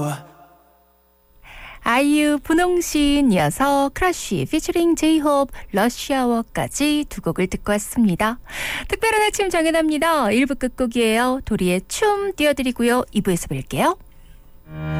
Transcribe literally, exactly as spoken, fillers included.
아이유, 분홍신 이어서 크러쉬 피처링 제이홉 러시아워까지 두 곡을 듣고 왔습니다. 특별한 아침 정연합니다. 일 부 끝곡이에요. 도리의 춤 띄워드리고요. 이 부에서 뵐게요.